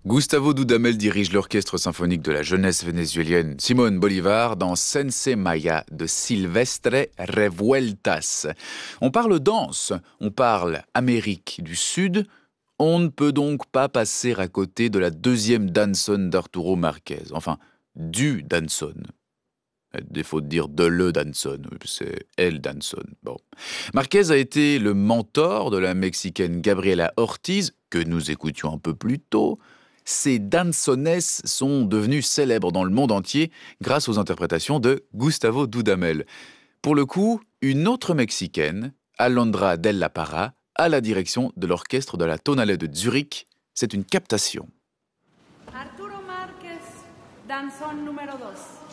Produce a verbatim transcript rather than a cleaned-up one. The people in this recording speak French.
Gustavo Dudamel dirige l'orchestre symphonique de la jeunesse vénézuélienne Simón Bolívar dans Sense Maya de Silvestre Revueltas. On parle danse, on parle Amérique du Sud. On ne peut donc pas passer à côté de la deuxième danzón d'Arturo Márquez. Enfin, du danzón. À défaut de dire de le danzón, c'est el danzón. Bon. Márquez a été le mentor de la Mexicaine Gabriela Ortiz, que nous écoutions un peu plus tôt. Ces danzones sont devenus célèbres dans le monde entier grâce aux interprétations de Gustavo Dudamel. Pour le coup, une autre Mexicaine, Alondra de la Parra, à la direction de l'orchestre de la Tonale de Zurich. C'est une captation. Arturo Márquez, danzón numéro dos.